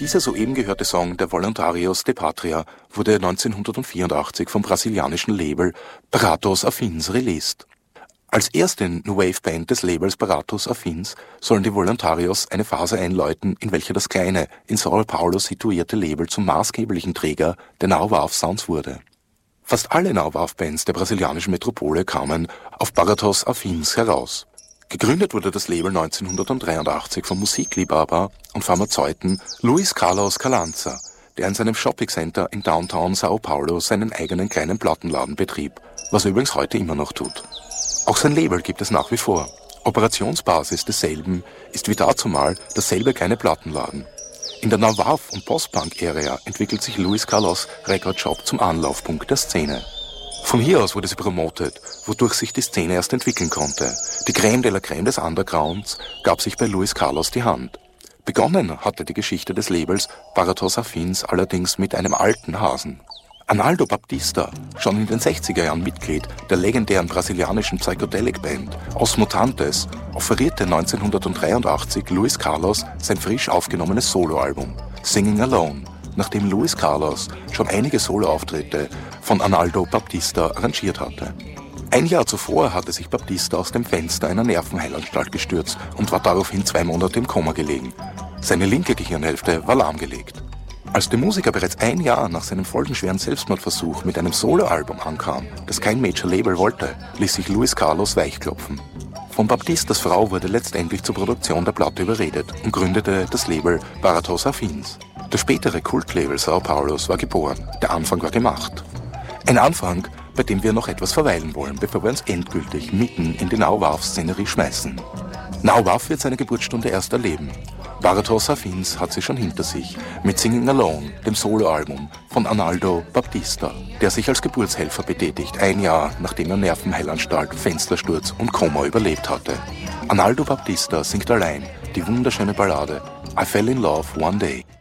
Dieser soeben gehörte Song der Voluntarios de Patria wurde 1984 vom brasilianischen Label Baratos Afins released. Als erste New Wave Band des Labels Baratos Afins sollen die Voluntarios eine Phase einläuten, in welcher das kleine, in São Paulo situierte Label zum maßgeblichen Träger der Now Wave Sounds wurde. Fast alle Now Wave Bands der brasilianischen Metropole kamen auf Baratos Afins heraus. Gegründet wurde das Label 1983 vom Musikliebhaber und Pharmazeuten Luis Carlos Carranza, der in seinem Shopping Center in Downtown São Paulo seinen eigenen kleinen Plattenladen betrieb, was er übrigens heute immer noch tut. Auch sein Label gibt es nach wie vor. Operationsbasis desselben ist wie dazumal dasselbe kleine Plattenladen. In der Now Wave und Post-Punk-Area entwickelt sich Luis Carlos Record Shop zum Anlaufpunkt der Szene. Von hier aus wurde sie promotet, wodurch sich die Szene erst entwickeln konnte. Die Crème de la Crème des Undergrounds gab sich bei Luis Carlos die Hand. Begonnen hatte die Geschichte des Labels Baratos Afins allerdings mit einem alten Hasen. Arnaldo Baptista, schon in den 60er Jahren Mitglied der legendären brasilianischen Psychedelic-Band Os Mutantes, offerierte 1983 Luis Carlos sein frisch aufgenommenes Soloalbum Singing Alone, nachdem Luis Carlos schon einige Soloauftritte von Arnaldo Baptista arrangiert hatte. Ein Jahr zuvor hatte sich Baptista aus dem Fenster einer Nervenheilanstalt gestürzt und war daraufhin 2 Monate im Koma gelegen. Seine linke Gehirnhälfte war lahmgelegt. Als der Musiker bereits 1 Jahr nach seinem folgenschweren Selbstmordversuch mit einem Soloalbum ankam, das kein Major-Label wollte, ließ sich Luis Carlos weichklopfen. Von Baptistas Frau wurde letztendlich zur Produktion der Platte überredet und gründete das Label Baratos Afins. Das spätere Kultlabel São Paulos war geboren, der Anfang war gemacht. Ein Anfang, bei dem wir noch etwas verweilen wollen, bevor wir uns endgültig mitten in die Now Wave-Szenerie schmeißen. Now Wave wird seine Geburtsstunde erst erleben. Baratos Afins hat sie schon hinter sich, mit Singing Alone, dem Soloalbum von Arnaldo Baptista, der sich als Geburtshelfer betätigt, 1 Jahr nachdem er Nervenheilanstalt, Fenstersturz und Koma überlebt hatte. Arnaldo Baptista singt allein die wunderschöne Ballade I Fell in Love One Day.